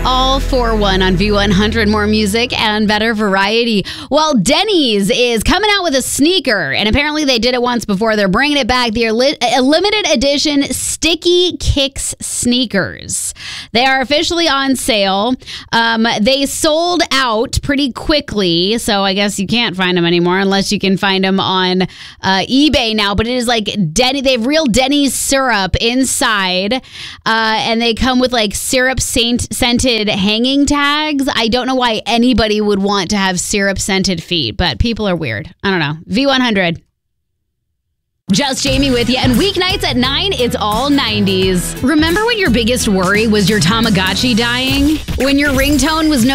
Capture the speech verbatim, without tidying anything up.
all for one on V one hundred. More music and better variety. Well, Denny's is coming out with a sneaker, and apparently they did it once before. They're bringing it back. They're li- a limited edition Sticky Kicks sneakers. They are officially on sale. Um, they sold out pretty quickly, so I guess you can't find them anymore unless you can find them on uh, eBay now. But it is like Denny. They have real Denny's syrup inside, uh, and they come with like syrup saint scented hanging tags. I don't know why anybody would want to have syrup scented feet, but people are weird. I don't know. V one hundred. Just Jamie with you. And weeknights at nine, it's all nineties. Remember when your biggest worry was your Tamagotchi dying? When your ringtone was no